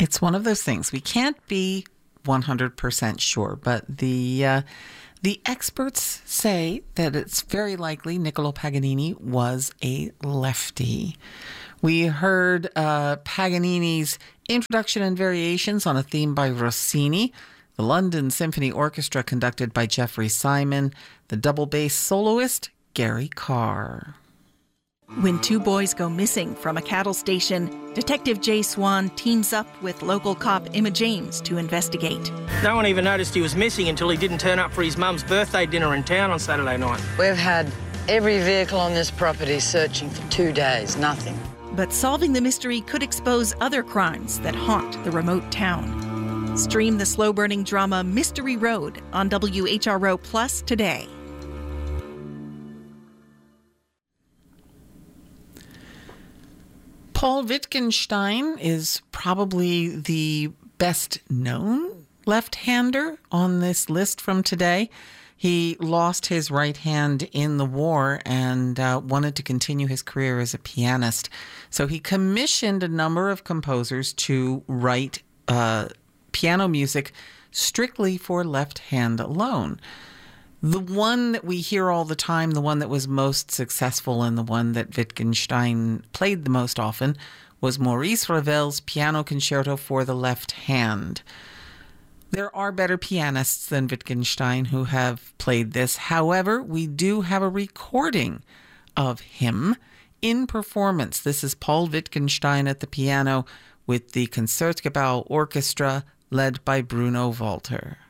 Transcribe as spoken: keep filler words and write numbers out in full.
It's one of those things. We can't be one hundred percent sure, but the uh, the experts say that it's very likely Niccolo Paganini was a lefty. We heard uh, Paganini's introduction and variations on a theme by Rossini, the London Symphony Orchestra conducted by Jeffrey Simon, the double bass soloist Gary Carr. When two boys go missing from a cattle station, Detective Jay Swan teams up with local cop Emma James to investigate. No one even noticed he was missing until he didn't turn up for his mum's birthday dinner in town on Saturday night. We've had every vehicle on this property searching for two days, nothing. But solving the mystery could expose other crimes that haunt the remote town. Stream the slow-burning drama Mystery Road on W H R O Plus today. Paul Wittgenstein is probably the best known left-hander on this list from today. He lost his right hand in the war and uh, wanted to continue his career as a pianist. So he commissioned a number of composers to write uh, piano music strictly for left hand alone. The one that we hear all the time, the one that was most successful and the one that Wittgenstein played the most often was Maurice Ravel's Piano Concerto for the Left Hand. There are better pianists than Wittgenstein who have played this. However, we do have a recording of him in performance. This is Paul Wittgenstein at the piano with the Concertgebouw Orchestra led by Bruno Walter.